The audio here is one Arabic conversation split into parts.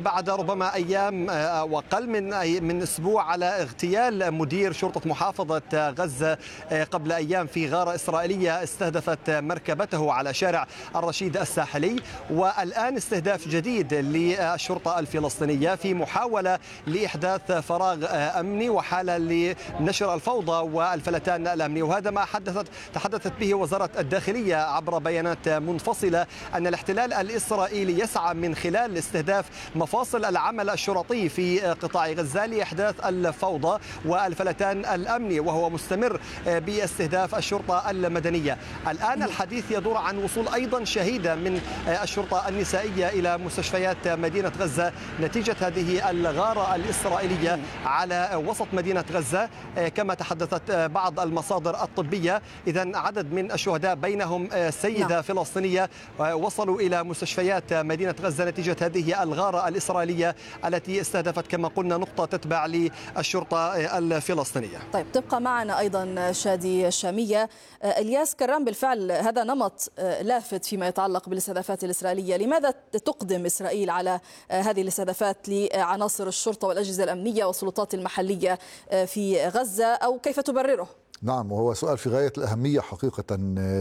بعد ربما أيام وأقل من أسبوع على اغتيال مدير شرطة محافظة غزة قبل أيام في غارة إسرائيلية استهدفت مركبته على شارع الرشيد الساحلي، والآن استهداف جديد للشرطة الفلسطينية في محاولة لإحداث فراغ أمني وحالة لنشر الفوضى والفلتان الأمني. وهذا ما تحدثت به وزارة الداخلية عبر بيانات منفصلة، أن الاحتلال الإسرائيلي يسعى من خلال استهداف مفاصل العمل الشرطي في قطاع غزة لإحداث الفوضى والفلتان الأمني، وهو مستمر باستهداف الشرطة المدنية. الآن الحديث يدور عن وصول أيضا شهيدة من الشرطة النسائية إلى مستشفيات مدينة غزة نتيجة هذه الغارة الإسرائيلية على وسط مدينة غزة كما تحدثت بعض المصادر الطبية. إذن عدد من الشهداء بينهم سيدة فلسطينية وصلوا إلى مستشفيات مدينة غزة نتيجة هذه الغارة الإسرائيلية التي استهدفت كما قلنا نقطة تتبع للشرطة الفلسطينية. طيب تبقى معنا أيضا شادي الشامية. الياس كرام، بالفعل هذا نمط لافت فيما يتعلق بالاستهدافات الإسرائيلية. لماذا تقدم إسرائيل على هذه الاستهدافات لعناصر الشرطة والأجهزة الأمنية والسلطات المحلية في غزة، أو كيف تبرره؟ نعم، وهو سؤال في غاية الأهمية حقيقة،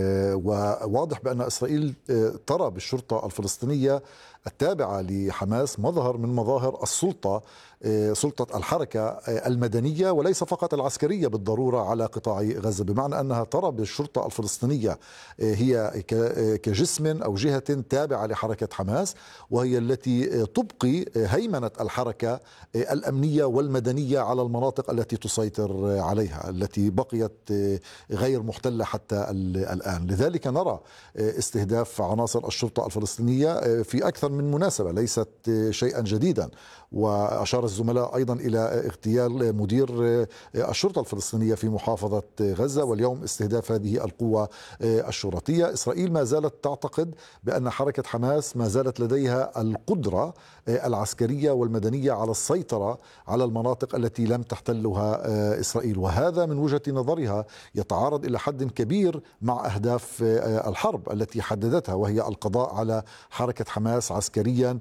وواضح بأن إسرائيل ترى بالشرطة الفلسطينية التابعة لحماس مظهر من مظاهر السلطة، سلطة الحركة المدنية وليس فقط العسكرية بالضرورة على قطاع غزة، بمعنى أنها ترى بالشرطة الفلسطينية هي كجسم أو جهة تابعة لحركة حماس، وهي التي تبقي هيمنة الحركة الأمنية والمدنية على المناطق التي تسيطر عليها، التي بقيت غير محتلة حتى الآن. لذلك نرى استهداف عناصر الشرطة الفلسطينية في أكثر من مناسبة، ليست شيئا جديدا. وأشار الزملاء أيضا إلى اغتيال مدير الشرطة الفلسطينية في محافظة غزة، واليوم استهداف هذه القوة الشرطية. إسرائيل ما زالت تعتقد بأن حركة حماس ما زالت لديها القدرة العسكرية والمدنية على السيطرة على المناطق التي لم تحتلها إسرائيل، وهذا من وجهة نظرها يتعارض إلى حد كبير مع أهداف الحرب التي حددتها، وهي القضاء على حركة حماس عسكريا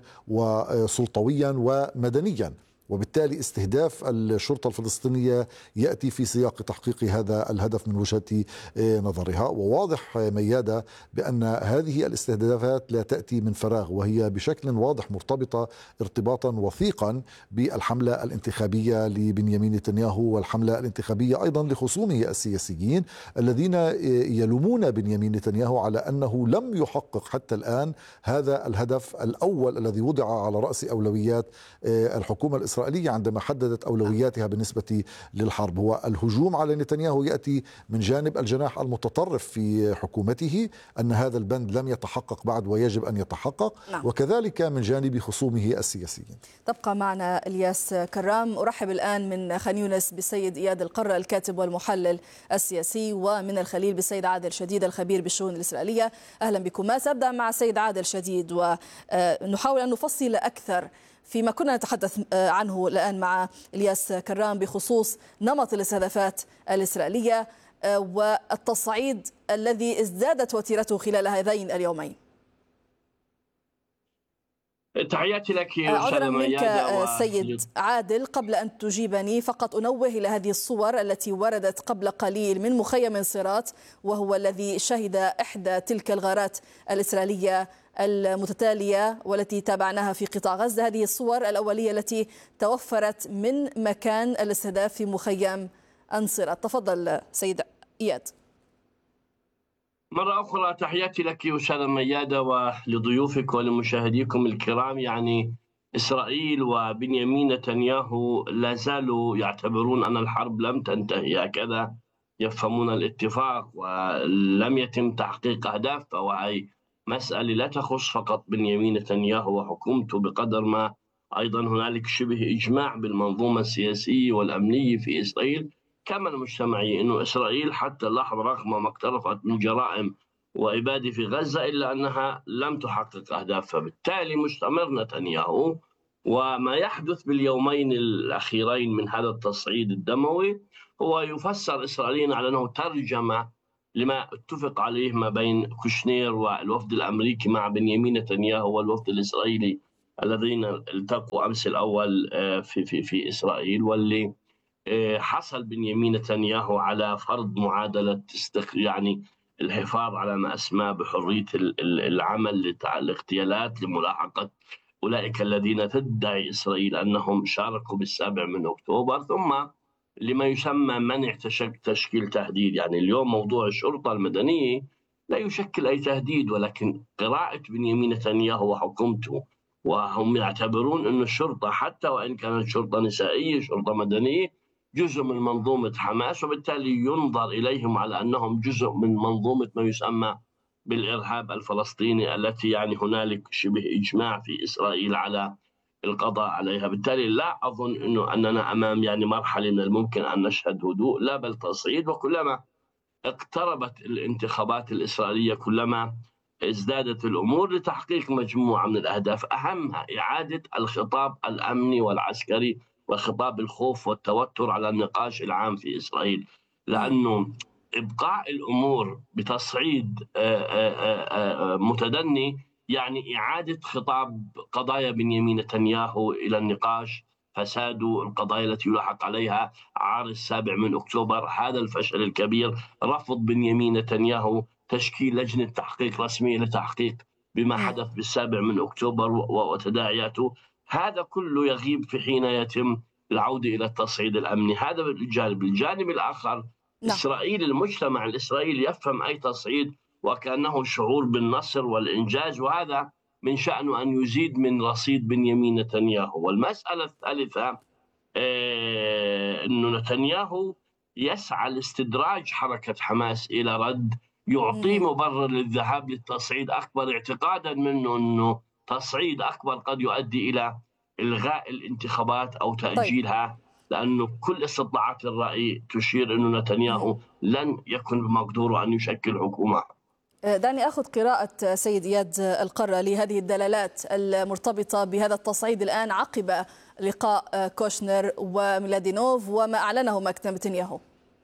وسلطويا ومدنيا. وبالتالي استهداف الشرطة الفلسطينية يأتي في سياق تحقيق هذا الهدف من وجهة نظرها. وواضح ميادة بأن هذه الاستهدافات لا تأتي من فراغ، وهي بشكل واضح مرتبطة ارتباطا وثيقا بالحملة الانتخابية لبنيامين نتنياهو، والحملة الانتخابية أيضا لخصومه السياسيين الذين يلومون بنيامين نتنياهو على أنه لم يحقق حتى الآن هذا الهدف الأول الذي وضع على رأس أولويات الحكومة الإسرائيلية عندما حددت أولوياتها بالنسبة للحرب. هو الهجوم على نتنياهو يأتي من جانب الجناح المتطرف في حكومته، أن هذا البند لم يتحقق بعد ويجب أن يتحقق، وكذلك من جانب خصومه السياسيين. تبقى معنا الياس كرام. أرحب الآن من خان يونس بالسيد إياد القرة الكاتب والمحلل السياسي، ومن الخليل بالسيد عادل شديد الخبير بالشؤون الإسرائيلية. أهلا بكم. سأبدأ مع السيد عادل شديد ونحاول أن نفصل أكثر فيما كنا نتحدث عنه الآن مع الياس كرام بخصوص نمط الاستهدافات الإسرائيلية والتصعيد الذي ازدادت وتيرته خلال هذين اليومين. تحياتي لك عذرا منك سيد عادل، قبل أن تجيبني فقط أنوه إلى هذه الصور التي وردت قبل قليل من مخيم صيرات، وهو الذي شهد إحدى تلك الغارات الإسرائيلية المتتالية والتي تابعناها في قطاع غزة. هذه الصور الأولية التي توفرت من مكان الاستهداف في مخيم أنصرات. تفضل سيد إياد. مرة أخرى تحياتي لك أستاذة ميادة ولضيوفك ولمشاهديكم الكرام. يعني إسرائيل وبنيامين نتنياهو لا زالوا يعتبرون أن الحرب لم تنتهي، هكذا يفهمون الاتفاق، ولم يتم تحقيق أهداف، وهي مسألة لا تخص فقط بنيامين نتنياهو وحكومته، بقدر ما أيضا هنالك شبه إجماع بالمنظومة السياسية والأمنية في إسرائيل كما المجتمعي أنه إسرائيل حتى اللحظة رغم ما اقترفت من جرائم وإبادة في غزة إلا أنها لم تحقق أهدافها. بالتالي مستمر نتنياهو، وما يحدث باليومين الأخيرين من هذا التصعيد الدموي هو يفسر إسرائيليا على أنه ترجمة لما اتفق عليه ما بين كوشنير والوفد الأمريكي مع بنيامين نتنياهو والوفد الإسرائيلي الذين التقوا أمس الأول في إسرائيل، واللي حصل بنيامين نتنياهو على فرض معادلة يعني الحفاظ على ما أسمى بحرية العمل الاغتيالات لملاحقة أولئك الذين تدعي إسرائيل أنهم شاركوا بالسابع من أكتوبر، ثم لما يسمى منع تشكيل تهديد. يعني اليوم موضوع الشرطة المدنية لا يشكل أي تهديد، ولكن قراءة بنيامين نتنياهو وحكومته، وهم يعتبرون أن الشرطة حتى وإن كانت شرطة نسائية شرطة مدنية جزء من منظومة حماس، وبالتالي ينظر إليهم على أنهم جزء من منظومة ما يسمى بالإرهاب الفلسطيني، التي يعني هنالك شبه إجماع في إسرائيل على القضاء عليها. بالتالي لا أظن أننا أمام يعني مرحلة من الممكن أن نشهد هدوء، لا بل تصعيد. وكلما اقتربت الانتخابات الإسرائيلية كلما ازدادت الأمور لتحقيق مجموعة من الأهداف، أهمها إعادة الخطاب الأمني والعسكري وخطاب الخوف والتوتر على النقاش العام في إسرائيل، لأنه إبقاء الأمور بتصعيد متدني يعني إعادة خطاب قضايا بنيامين نتنياهو إلى النقاش، فساد القضايا التي يلاحق عليها عار السابع من أكتوبر، هذا الفشل الكبير، رفض بنيامين نتنياهو تشكيل لجنة تحقيق رسمية لتحقيق بما حدث بالسابع من أكتوبر وتداعياته، هذا كله يغيب في حين يتم العودة إلى التصعيد الأمني. هذا الجانب. الجانب الآخر إسرائيل، المجتمع الإسرائيلي يفهم أي تصعيد وكأنه شعور بالنصر والإنجاز، وهذا من شأنه أن يزيد من رصيد بنيامين نتنياهو. والمسألة الثالثة أنه نتنياهو يسعى لاستدراج حركة حماس إلى رد يعطيه مبرر للذهاب للتصعيد أكبر، اعتقادا منه أنه تصعيد أكبر قد يؤدي إلى إلغاء الانتخابات أو تأجيلها، لأنه كل استطلاعات الرأي تشير أنه نتنياهو لن يكن بمقدوره أن يشكل حكومة. دعني أخذ قراءة سيد إياد القرة لهذه الدلالات المرتبطة بهذا التصعيد الآن عقب لقاء كوشنر وميلادينوف وما أعلنه مكتب نتنياهو.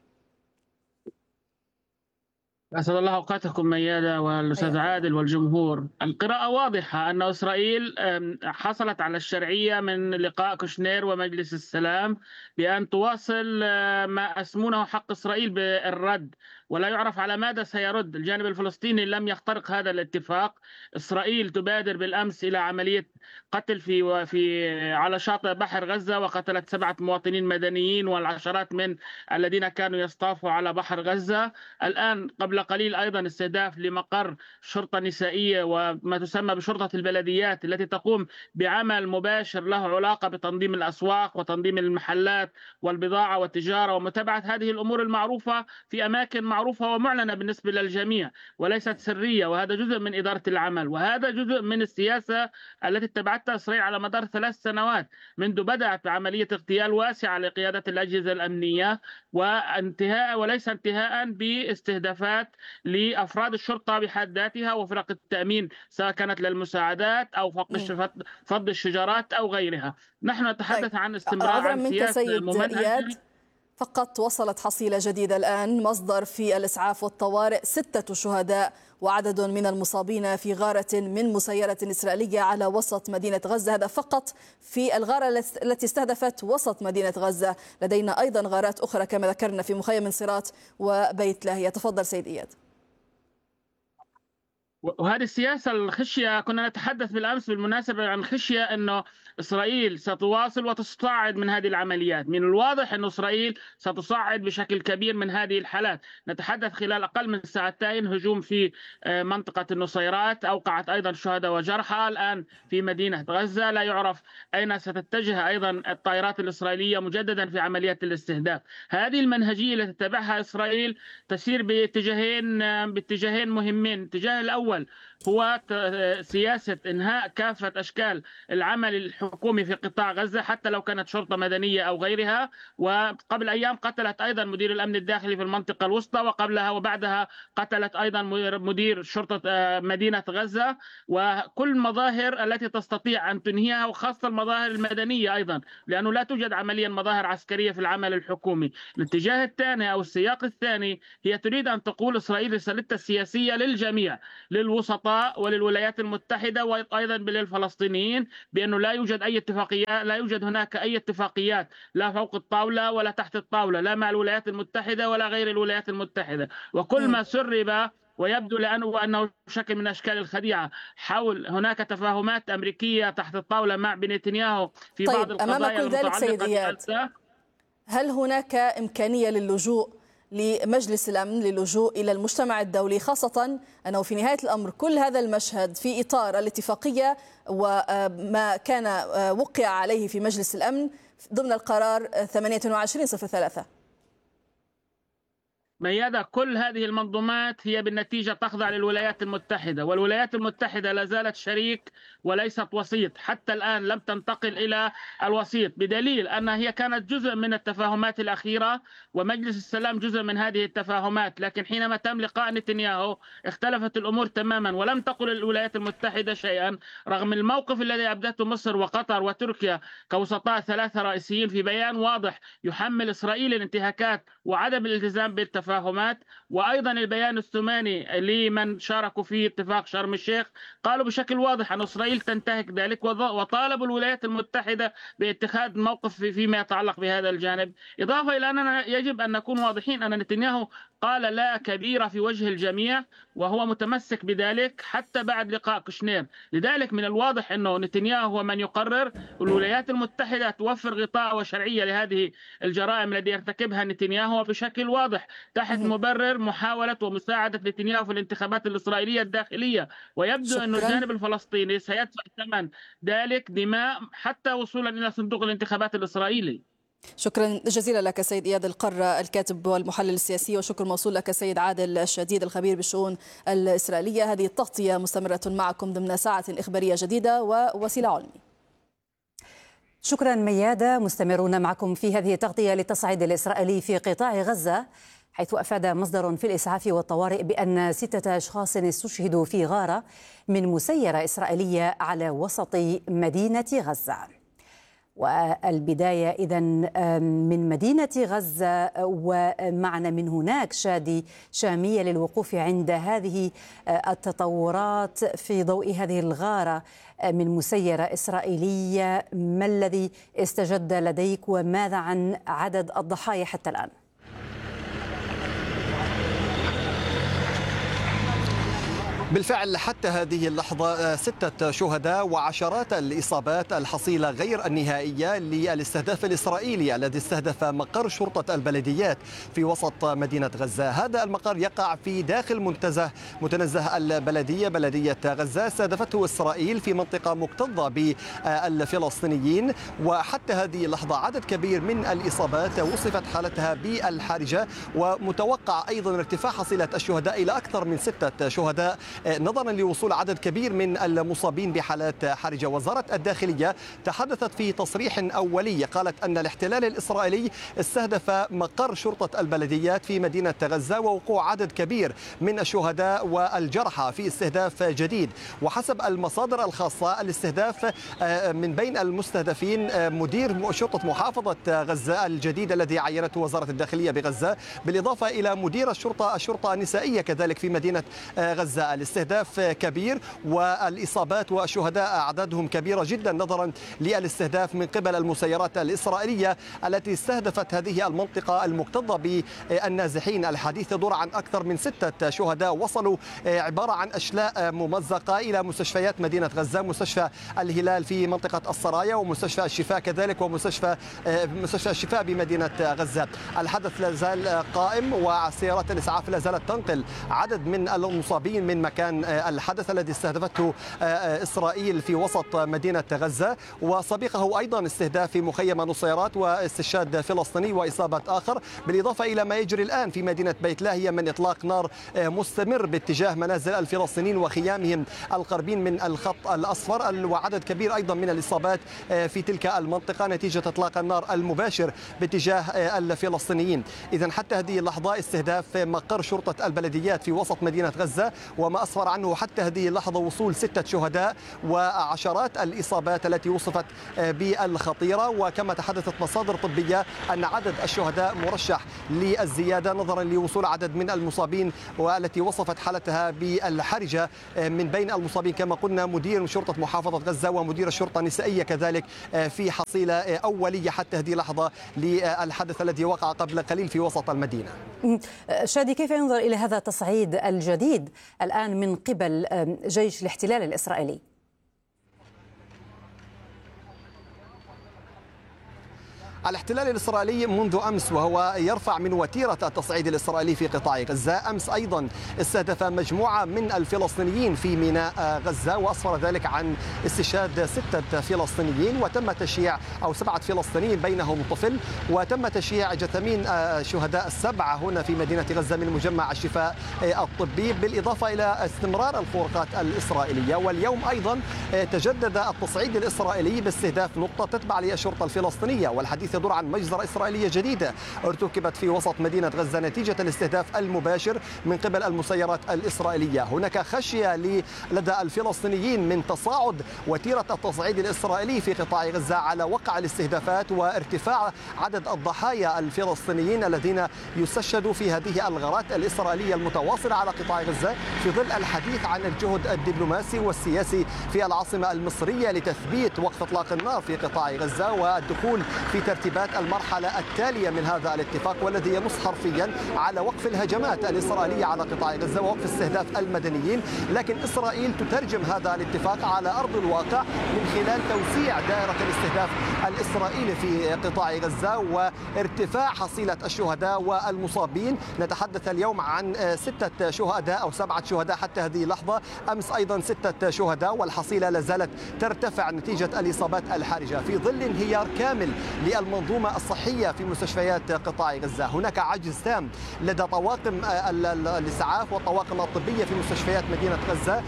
أسعد الله أوقاتكم ميادة والأستاذ عادل والجمهور. القراءة واضحة أن إسرائيل حصلت على الشرعية من لقاء كوشنير ومجلس السلام بأن تواصل ما أسمونه حق إسرائيل بالرد، ولا يعرف على ماذا سيرد. الجانب الفلسطيني لم يخترق هذا الاتفاق. إسرائيل تبادر بالأمس إلى عملية قتل على شاطئ بحر غزة، وقتلت 7 مواطنين مدنيين والعشرات من الذين كانوا يصطافوا على بحر غزة. الآن قبل قليل أيضا استهداف لمقر شرطة نسائية وما تسمى بشرطة البلديات التي تقوم بعمل مباشر له علاقة بتنظيم الأسواق وتنظيم المحلات والبضاعة والتجارة ومتابعة هذه الأمور المعروفة في أماكن معروفة ومعلنة بالنسبة للجميع وليست سرية. وهذا جزء من إدارة العمل، وهذا جزء من السياسة التي اتبعتها إسرائيل على مدار 3 سنوات منذ بدأت بعملية اغتيال واسعة لقيادة الأجهزة الأمنية، وانتهاء وليس انتهاء باستهدافات لأفراد الشرطة بحد ذاتها وفرق التأمين، سواء كانت للمساعدات أو فض الشجرات أو غيرها. نحن نتحدث عن استمرار عن سياسة ممنهجة. فقط وصلت حصيلة جديدة الآن، مصدر في الإسعاف والطوارئ 6 شهداء وعدد من المصابين في غارة من مسيرة إسرائيلية على وسط مدينة غزة. هذا فقط في الغارة التي استهدفت وسط مدينة غزة. لدينا أيضا غارات أخرى كما ذكرنا في مخيم انصراط وبيت لاهيا. تفضل سيد إياد. وهذه السياسة الخشية كنا نتحدث بالأمس بالمناسبة عن خشية أنه إسرائيل ستواصل وتصاعد من هذه العمليات. من الواضح أن إسرائيل ستصاعد بشكل كبير من هذه الحالات. نتحدث خلال أقل من ساعتين هجوم في منطقة النصيرات أوقعت أيضا شهداء وجرحى. الآن في مدينة غزة لا يعرف أين ستتجه أيضا الطائرات الإسرائيلية مجددا في عمليات الاستهداف. هذه المنهجية التي تتبعها إسرائيل تسير باتجاهين مهمين. الاتجاه الأول هو سياسة إنهاء كافة أشكال العمل الحكومي في قطاع غزة حتى لو كانت شرطة مدنية أو غيرها. وقبل أيام قتلت أيضا مدير الأمن الداخلي في المنطقة الوسطى، وقبلها وبعدها قتلت أيضا مدير شرطة مدينة غزة. وكل المظاهر التي تستطيع أن تنهيها، وخاصة المظاهر المدنية أيضا، لأنه لا توجد عمليا مظاهر عسكرية في العمل الحكومي. الاتجاه الثاني أو السياق الثاني هي تريد أن تقول إسرائيل رسالتها السياسية للجميع، للوسطاء الوسطاء وللولايات المتحدة وأيضا للفلسطينيين بأنه لا يوجد أي اتفاقيات، لا يوجد هناك أي اتفاقيات لا فوق الطاولة ولا تحت الطاولة، لا مع الولايات المتحدة ولا غير الولايات المتحدة. وكل ما سرب ويبدو أنه شكل من أشكال الخديعة حول هناك تفاهمات أمريكية تحت الطاولة مع بنتنياهو في بعض القضايا المتعلقة. هل هناك إمكانية لمجلس الأمن للجوء إلى المجتمع الدولي، خاصة أنه في نهاية الأمر كل هذا المشهد في إطار الاتفاقية وما كان وقع عليه في مجلس الأمن ضمن القرار 2803؟ ميادة، كل هذه المنظومات هي بالنتيجة تخضع للولايات المتحدة، والولايات المتحدة لا زالت شريك وليست وسيط، حتى الآن لم تنتقل إلى الوسيط، بدليل أنها هي كانت جزء من التفاهمات الأخيرة ومجلس السلام جزء من هذه التفاهمات. لكن حينما تم لقاء نتنياهو اختلفت الأمور تماما، ولم تقل الولايات المتحدة شيئا رغم الموقف الذي أبدته مصر وقطر وتركيا كوسطاء ثلاثة رئيسيين في بيان واضح يحمل إسرائيل الانتهاكات وعدم الالتزام بالتفاهمات. وأيضا البيان الثماني لمن شاركوا في اتفاق شرم الشيخ قالوا بشكل واضح أن إسرائيل تنتهك ذلك، وطالبوا الولايات المتحدة باتخاذ موقف فيما يتعلق بهذا الجانب. إضافة إلى أننا يجب أن نكون واضحين أن نتنياهو قال لا كبيرة في وجه الجميع، وهو متمسك بذلك حتى بعد لقاء كوشنير. لذلك من الواضح أنه نتنياهو هو من يقرر، والولايات المتحدة توفر غطاء وشرعية لهذه الجرائم التي يرتكبها نتنياهو بشكل واضح تحت مبرر محاولة ومساعدة نتنياهو في الانتخابات الإسرائيلية الداخلية. ويبدو أن الجانب الفلسطيني سيدفع ثمن ذلك دماء حتى وصولا إلى صندوق الانتخابات الإسرائيلي. شكرا جزيلا لك سيد إياد القرة الكاتب والمحلل السياسي، وشكر موصول لك سيد عادل الشديد الخبير بالشؤون الإسرائيلية. هذه التغطية مستمرة معكم ضمن ساعة إخبارية جديدة ووسيلة علمي. شكرا ميادة. مستمرون معكم في هذه التغطية للتصعيد الإسرائيلي في قطاع غزة، حيث أفاد مصدر في الإسعاف والطوارئ بأن 6 أشخاص استشهدوا في غارة من مسيرة إسرائيلية على وسط مدينة غزة. والبداية إذن من مدينة غزة، ومعنا من هناك شادي شامية للوقوف عند هذه التطورات في ضوء هذه الغارة من مسيرة إسرائيلية. ما الذي استجد لديك وماذا عن عدد الضحايا حتى الآن؟ بالفعل حتى هذه اللحظة 6 شهداء وعشرات الإصابات الحصيلة غير النهائية للاستهداف الإسرائيلي الذي استهدف مقر شرطة البلديات في وسط مدينة غزة. هذا المقر يقع في داخل متنزه البلدية، بلدية غزة، استهدفته إسرائيل في منطقة مكتظة بالفلسطينيين. وحتى هذه اللحظة عدد كبير من الإصابات وصفت حالتها بالحرجة، ومتوقع أيضا ارتفاع حصيلة الشهداء إلى أكثر من 6 شهداء نظرا لوصول عدد كبير من المصابين بحالات حرجة. وزارة الداخلية تحدثت في تصريح أولي، قالت أن الاحتلال الإسرائيلي استهدف مقر شرطة البلديات في مدينة غزة، ووقوع عدد كبير من الشهداء والجرحى في استهداف جديد. وحسب المصادر الخاصة الاستهداف من بين المستهدفين مدير شرطة محافظة غزة الجديد الذي عينته وزارة الداخلية بغزة، بالإضافة إلى مدير الشرطة النسائية كذلك في مدينة غزة. الاستهداف كبير والإصابات والشهداء أعدادهم كبيرة جدا نظرا للاستهداف من قبل المسيرات الإسرائيلية التي استهدفت هذه المنطقة المكتظة بالنازحين. الحديث يدور عن أكثر من 6 شهداء وصلوا عبارة عن أشلاء ممزقة إلى مستشفيات مدينة غزة، مستشفى الهلال في منطقة السرايا، ومستشفى الشفاء كذلك، ومستشفى الشفاء بمدينة غزة. الحدث لا زال قائم، وسيارات الإسعاف لا زالت تنقل عدد من المصابين من مكان الحدث الذي استهدفته إسرائيل في وسط مدينة غزة. وسبقه أيضا استهداف في مخيم نصيرات واستشهاد فلسطيني وإصابة آخر، بالإضافة إلى ما يجري الآن في مدينة بيت لاهيا من إطلاق نار مستمر باتجاه منازل الفلسطينيين وخيامهم القربين من الخط الأصفر، وعدد كبير أيضا من الإصابات في تلك المنطقة نتيجة إطلاق النار المباشر باتجاه الفلسطينيين. إذن حتى هذه اللحظة استهداف مقر شرطة البلديات في وسط مدينة غزة، وما أسفر عنه حتى هذه اللحظة وصول 6 شهداء وعشرات الإصابات التي وصفت بالخطيرة. وكما تحدثت مصادر طبية أن عدد الشهداء مرشح للزيادة نظرا لوصول عدد من المصابين والتي وصفت حالتها بالحرجة. من بين المصابين كما قلنا مدير شرطة محافظة غزة ومدير الشرطة النسائية كذلك في حصيلة أولية حتى هذه اللحظة للحدث الذي وقع قبل قليل في وسط المدينة. شادي، كيف ينظر إلى هذا التصعيد الجديد الآن من قبل جيش الاحتلال الإسرائيلي؟ الاحتلال الإسرائيلي منذ أمس وهو يرفع من وتيرة التصعيد الإسرائيلي في قطاع غزة. أمس أيضا استهدف مجموعة من الفلسطينيين في ميناء غزة وأسفر ذلك عن استشهاد 6 فلسطينيين وتم تشييع أو 7 فلسطينيين بينهم طفل، وتم تشييع جثمين شهداء 7 هنا في مدينة غزة من مجمع الشفاء الطبي، بالإضافة إلى استمرار الخروقات الإسرائيلية. واليوم أيضا تجدد التصعيد الإسرائيلي باستهداف نقطة تتبع للشرطة الفلسطينية، والحديث يدور عن مجزرة إسرائيلية جديدة ارتكبت في وسط مدينة غزة نتيجة الاستهداف المباشر من قبل المسيرات الإسرائيلية. هناك خشية لدى الفلسطينيين من تصاعد وتيرة التصعيد الإسرائيلي في قطاع غزة على وقع الاستهدافات وارتفاع عدد الضحايا الفلسطينيين الذين يستشهدوا في هذه الغارات الإسرائيلية المتواصلة على قطاع غزة، في ظل الحديث عن الجهد الدبلوماسي والسياسي في العاصمة المصرية لتثبيت وقف إطلاق النار في قطاع غزة والدخول في ترتيبات المرحلة التالية من هذا الاتفاق، والذي ينص حرفيا على وقف الهجمات الإسرائيلية على قطاع غزة ووقف استهداف المدنيين. لكن إسرائيل تترجم هذا الاتفاق على أرض الواقع من خلال توسيع دائرة الاستهداف الإسرائيلي في قطاع غزة وارتفاع حصيلة الشهداء والمصابين. نتحدث اليوم عن 6 شهداء أو 7 شهداء حتى هذه اللحظة، أمس أيضا 6 شهداء، والحصيلة لازالت ترتفع نتيجة الإصابات الحرجة في ظل انهيار كامل للمنظومة الصحية في مستشفيات قطاع غزة. هناك عجز تام لدى طواقم الإسعاف والطواقم الطبية في مستشفيات مدينة غزة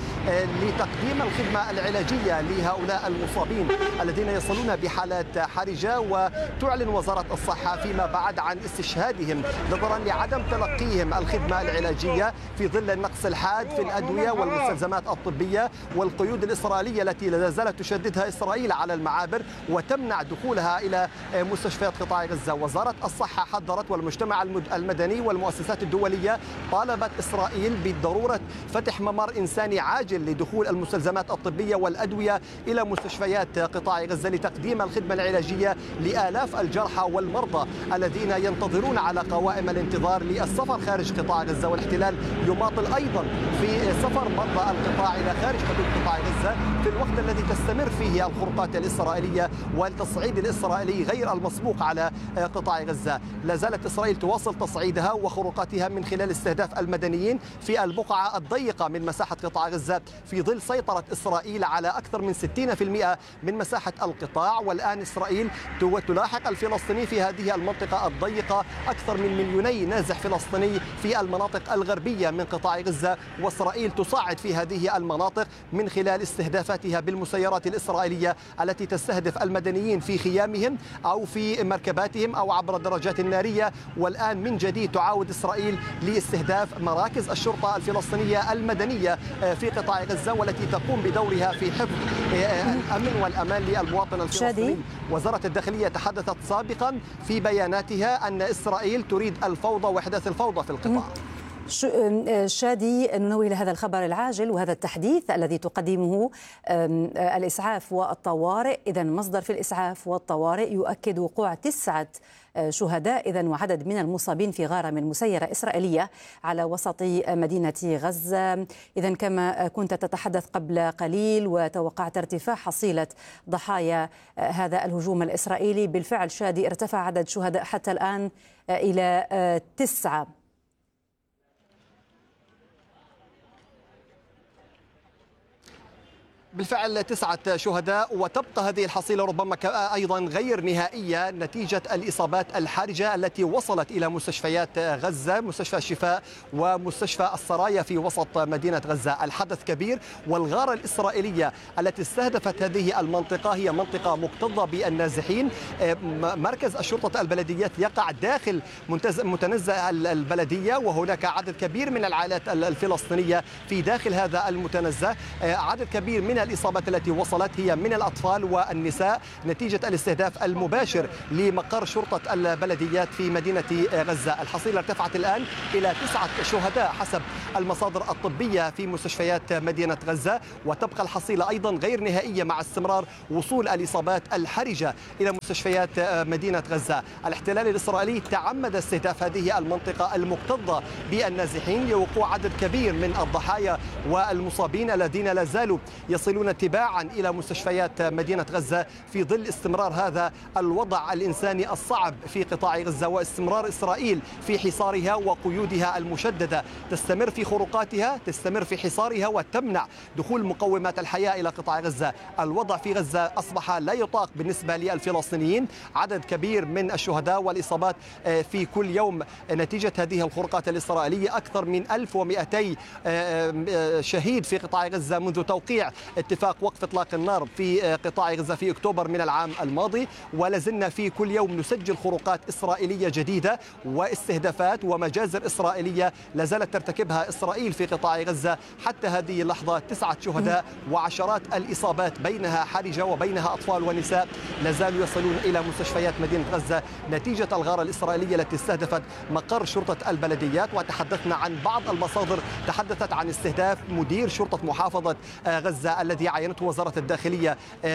لتقديم الخدمة العلاجية لهؤلاء المصابين الذين يصلون بحالات حرجة. وتعلن وزارة الصحة فيما بعد عن استشهادهم نظرا لعدم تلقيهم الخدمة العلاجية في ظل النقص الحاد في الأدوية والمستلزمات الطبية والقيود الإسرائيلية التي لا زالت تشددها إسرائيل على المعابر وتمنع دخولها إلى مستشفيات قطاع غزة. وزارة الصحة حذرت والمجتمع المدني والمؤسسات الدولية طالبت إسرائيل بضرورة فتح ممر إنساني عاجل لدخول المستلزمات الطبية والأدوية إلى مستشفيات قطاع غزة لتقديم الخدمة العلاجية لآلاف الجرحى والمرضى الذين ينتظرون على قوائم الانتظار للسفر خارج قطاع غزة. والاحتلال يماطل أيضا في سفر مرضى القطاع إلى خارج حدود قطاع غزة في الوقت الذي تستمر فيه الخروقات الإسرائيلية والتصعيد الإسرائيلي غير المسبوق على قطاع غزة. لا زالت إسرائيل تواصل تصعيدها وخروقاتها من خلال استهداف المدنيين في البقعة الضيقة من مساحة قطاع غزة في ظل سيطرة إسرائيل على أكثر من 60% من مساحة القطاع. والآن إسرائيل تلاحق الفلسطيني في هذه المنطقة الضيقة، أكثر من 2 نازح فلسطيني في المناطق الغربية من قطاع غزة، وإسرائيل تصعد في هذه المناطق من خلال استهدافاتها بالمسيرات الإسرائيلية التي تستهدف المدنيين في خيامهم أو في مركباتهم أو عبر الدراجات النارية. والآن من جديد تعاود إسرائيل لاستهداف مراكز الشرطة الفلسطينية المدنية في قطاع غزة والتي تقوم بدورها في حفظ الأمن والأمان للمواطن الفلسطيني. وزارة الداخلية تحدثت سابقا في بياناتها أن إسرائيل تريد الفوضى وإحداث الفوضى في القطاع. شادي، ننوه إلى هذا الخبر العاجل وهذا التحديث الذي تقدمه الإسعاف والطوارئ. إذا مصدر في الإسعاف والطوارئ يؤكد وقوع 9 شهداء إذا وعدد من المصابين في غارة من مسيرة إسرائيلية على وسط مدينة غزة. إذا كما كنت تتحدث قبل قليل وتوقعت ارتفاع حصيلة ضحايا هذا الهجوم الإسرائيلي، بالفعل شادي ارتفع عدد شهداء حتى الآن إلى 9. بالفعل 9 شهداء، وتبقى هذه الحصيلة ربما أيضا غير نهائية نتيجة الإصابات الحرجة التي وصلت إلى مستشفيات غزة، مستشفى الشفاء ومستشفى السرايا في وسط مدينة غزة. الحدث كبير، والغارة الإسرائيلية التي استهدفت هذه المنطقة هي منطقة مكتظة بالنازحين. مركز الشرطة البلديات يقع داخل متنزه البلدية، وهناك عدد كبير من العائلات الفلسطينية في داخل هذا المتنزه. عدد كبير من الإصابات التي وصلت هي من الأطفال والنساء نتيجة الاستهداف المباشر لمقر شرطة البلديات في مدينة غزة. الحصيلة ارتفعت الآن إلى 9 شهداء حسب المصادر الطبية في مستشفيات مدينة غزة، وتبقى الحصيلة أيضا غير نهائية مع استمرار وصول الإصابات الحرجة إلى مستشفيات مدينة غزة. الاحتلال الإسرائيلي تعمد استهداف هذه المنطقة المكتظة بالنازحين لوقوع عدد كبير من الضحايا والمصابين الذين لا زالوا يصلون تباعا إلى مستشفيات مدينة غزة في ظل استمرار هذا الوضع الإنساني الصعب في قطاع غزة، واستمرار إسرائيل في حصارها وقيودها المشددة. تستمر في خروقاتها، تستمر في حصارها، وتمنع دخول مقومات الحياة إلى قطاع غزة. الوضع في غزة أصبح لا يطاق بالنسبة للفلسطينيين، عدد كبير من الشهداء والإصابات في كل يوم نتيجة هذه الخروقات الإسرائيلية. أكثر من 1200 شهيد في قطاع غزة منذ توقيع اتفاق وقف إطلاق النار في قطاع غزة في أكتوبر من العام الماضي، ولازلنا في كل يوم نسجل خروقات إسرائيلية جديدة واستهدافات ومجازر إسرائيلية لا زالت ترتكبها إسرائيل في قطاع غزة. حتى هذه اللحظة 9 شهداء وعشرات الإصابات، بينها حرجة وبينها أطفال ونساء لا زالوا يصلون إلى مستشفيات مدينة غزة نتيجة الغارة الإسرائيلية التي استهدفت مقر شرطة البلديات. وتحدثنا عن بعض المصادر تحدثت عن استهداف مدير شرطة محافظة غزة الذي عينته وزارة الداخلية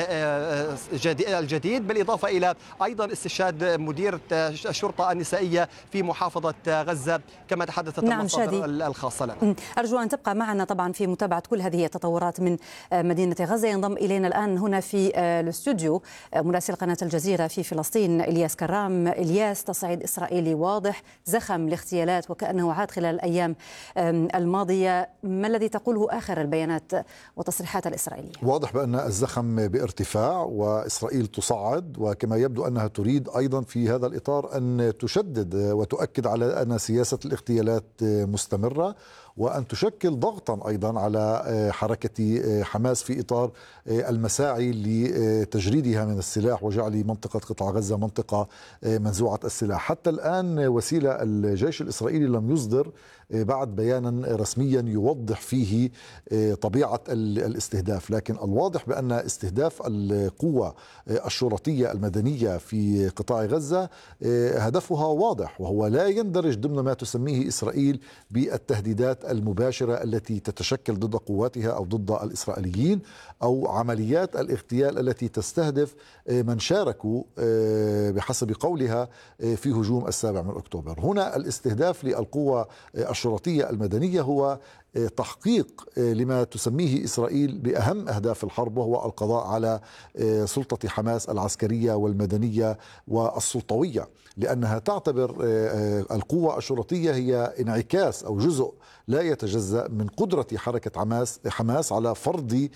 الجديد، بالإضافة إلى أيضا استشهاد مدير الشرطة النسائية في محافظة غزة كما تحدثت المصادر الخاصة لنا. أرجو أن تبقى معنا طبعا في متابعة كل هذه التطورات من مدينة غزة. ينضم إلينا الآن هنا في الاستوديو مراسل قناة الجزيرة في فلسطين إلياس كرام. إلياس، تصعيد إسرائيلي واضح، زخم الاغتيالات وكأنه عاد خلال الأيام الماضية. ما الذي تقوله آخر البيانات والتصريحات الإسرائيلية؟ واضح بأن الزخم بارتفاع وإسرائيل تصعد، وكما يبدو أنها تريد أيضا في هذا الإطار أن تشدد وتؤكد على أن سياسة الاغتيالات مستمرة، وأن تشكل ضغطا أيضا على حركة حماس في إطار المساعي لتجريدها من السلاح وجعل منطقة قطاع غزة منطقة منزوعة السلاح. حتى الآن وسيلة الجيش الإسرائيلي لم يصدر بعد بيانا رسميا يوضح فيه طبيعة الاستهداف، لكن الواضح بأن استهداف القوة الشرطية المدنية في قطاع غزة هدفها واضح، وهو لا يندرج ضمن ما تسميه إسرائيل بالتهديدات المباشرة التي تتشكل ضد قواتها أو ضد الإسرائيليين، أو عمليات الاغتيال التي تستهدف من شاركوا بحسب قولها في هجوم 7 أكتوبر. هنا الاستهداف للقوة الشرطية المدنية هو تحقيق لما تسميه إسرائيل بأهم أهداف الحرب، وهو القضاء على سلطة حماس العسكرية والمدنية والسلطوية، لأنها تعتبر القوة الشرطية هي انعكاس أو جزء لا يتجزأ من قدرة حركة حماس على فرض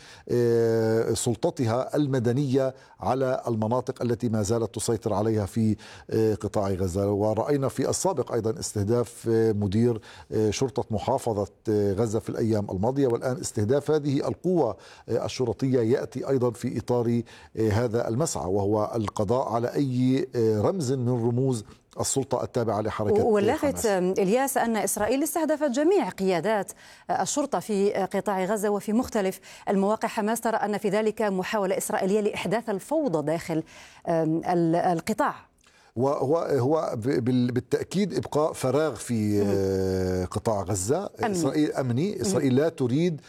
سلطتها المدنية على المناطق التي ما زالت تسيطر عليها في قطاع غزة. ورأينا في السابق أيضا استهداف مدير شرطة محافظة غزة في الأيام الماضية، والآن استهداف هذه القوة الشرطية يأتي أيضا في إطار هذا المسعى، وهو القضاء على أي رمز من رموز السلطة التابعة لحركة واللافت إلياس أن إسرائيل استهدفت جميع قيادات الشرطة في قطاع غزة وفي مختلف المواقع. حماس ترى أن في ذلك محاولة إسرائيلية لإحداث الفوضى داخل القطاع. وهو بالتأكيد إبقاء فراغ في قطاع غزة. إسرائيل أمني، إسرائيل لا تريد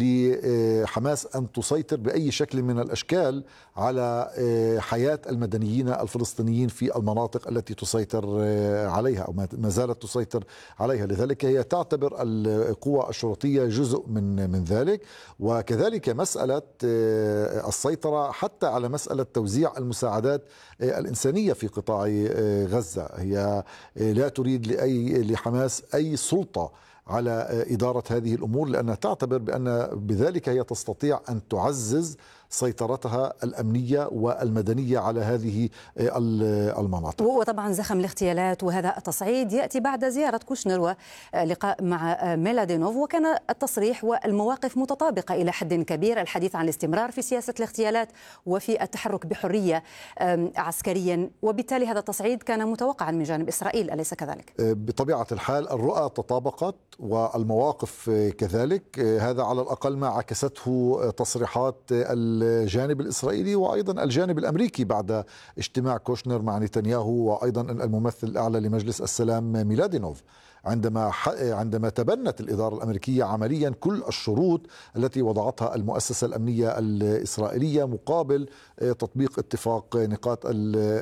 لحماس أن تسيطر بأي شكل من الأشكال على حياة المدنيين الفلسطينيين في المناطق التي تسيطر عليها أو ما زالت تسيطر عليها. لذلك هي تعتبر القوى الشرطية جزء من ذلك، وكذلك مسألة السيطرة حتى على مسألة توزيع المساعدات الإنسانية في قطاع غزة. هي لا تريد لحماس أي سلطة على إدارة هذه الأمور، لأنها تعتبر بأن بذلك هي تستطيع أن تعزز سيطرتها الأمنية والمدنية على هذه المناطق. وطبعا زخم الاغتيالات وهذا التصعيد يأتي بعد زيارة كوشنر ولقاء مع ميلادينوف، وكان التصريح والمواقف متطابقة إلى حد كبير، الحديث عن الاستمرار في سياسة الاغتيالات وفي التحرك بحرية عسكريا، وبالتالي هذا التصعيد كان متوقعا من جانب إسرائيل، أليس كذلك؟ بطبيعة الحال الرؤى تطابقت والمواقف كذلك، هذا على الأقل ما عكسته تصريحات الجانب الإسرائيلي وأيضا الجانب الأمريكي بعد اجتماع كوشنر مع نتنياهو، وأيضا الممثل الأعلى لمجلس السلام ميلادينوف، عندما تبنت الإدارة الأمريكية عمليا كل الشروط التي وضعتها المؤسسة الأمنية الإسرائيلية مقابل تطبيق اتفاق نقاط